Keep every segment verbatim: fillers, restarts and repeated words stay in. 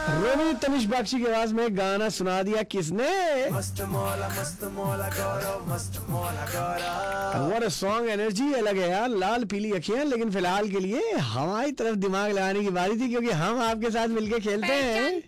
रोमी तनिष बख्शी की आवाज में गाना सुना दिया किसने? मस्त मौला मस्त मौला गौरव मस्त मौला गौरव। What a song, एनर्जी अलग है यार। लाल पीली अखियां, लेकिन फिलहाल के लिए हमारी तरफ दिमाग लगाने की बारी थी, क्योंकि हम आपके साथ मिलके खेलते हैं।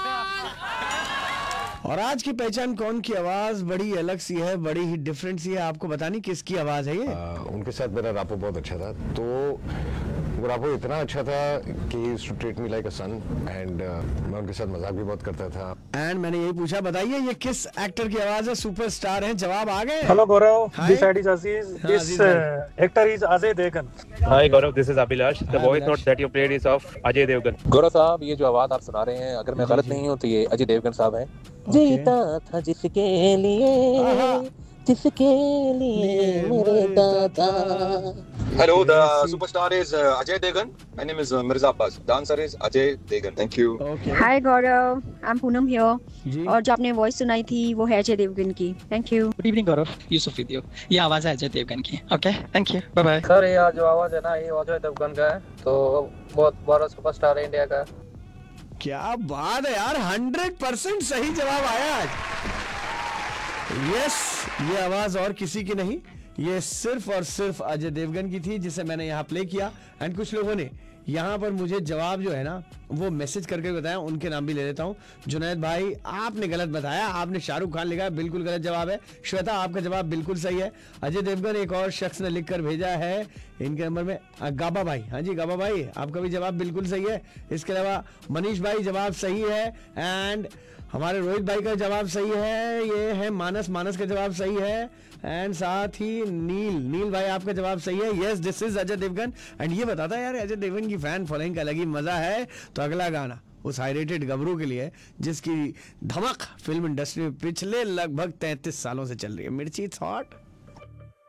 और आज की पहचान कौन की आवाज बड़ी अलग सी है, बड़ी ही डिफरेंट सी है। आपको बतानी किसकी आवाज है ये? आ, उनके साथ मेरा रापो बहुत अच्छा था, तो वो रापो इतना अच्छा था कि treat me like a sun, and मैं उनके साथ मजाक भी बहुत करता था। एंड मैंने यही पूछा, बताइए ये किस एक्टर की आवाज है? सुपरस्टार हैं, जवाब आ गए। Hello Gaurav, Hi. this side is Aziz. हाँ, This Aziz uh, actor is Ajay Devgan. Hi Gaurav, this is Abhilash. The Hi, voice Abhilash. note that you played is of Ajay Devgan. गौरव साहब, ये जो आवाज आप सुना रहे हैं, अगर मैं गलत नहीं हूँ तो ये अजय देवगन साहब हैं। जीता था जिसके लिए, जिसके लिए मेरे दादा। Hello, the superstar is uh, Ajay Devgan. My name is uh, Mirza Abbas. Dancer is Ajay Devgan. Thank you. Okay hi Gaurav, I am Poonam here. जी। और जो आपने वॉइस सुनाई थी वो है अजय देवगन की। Thank you. Good evening Gaurav, Yusuf with you. ये आवाज है अजय देवगन की। Okay, thank you, bye bye. Sir, ये जो आवाज है ना, ये अजय देवगन का है, तो बहुत बड़ा सुपरस्टार है इंडिया का। क्या बात है यार, हंड्रेड परसेंट सही जवाब आया आज। यस, ये आवाज और किसी की नहीं, ये सिर्फ और सिर्फ अजय देवगन की थी, जिसे मैंने यहाँ प्ले किया। एंड कुछ लोगों ने यहाँ पर मुझे जवाब जो है ना वो मैसेज करके बताया, उनके नाम भी ले लेता हूँ। जुनैद भाई, आपने गलत बताया, आपने शाहरुख खान लिखा है, बिल्कुल गलत जवाब है। श्वेता, आपका जवाब बिल्कुल सही है, अजय देवगन। एक और शख्स ने लिख कर भेजा है इनके नंबर में, गाबा भाई। हाँ जी गाबा भाई, आपका भी जवाब बिल्कुल सही है। इसके अलावा मनीष भाई, जवाब सही है। एंड हमारे रोहित भाई का जवाब सही है। ये है मानस, मानस का जवाब सही है। एंड साथ ही नील, नील भाई आपका जवाब सही है। Yes, this is Ajay Devgan. And ये बताता है यार, अजय देवगन की फैन फॉलोइंग का अलग ही मजा है। तो अगला गाना उस हाईरेटेड गबरू के लिए जिसकी धमक फिल्म इंडस्ट्री में पिछले लगभग तैंतीस सालों से चल रही है। मिर्ची इट्स हॉट।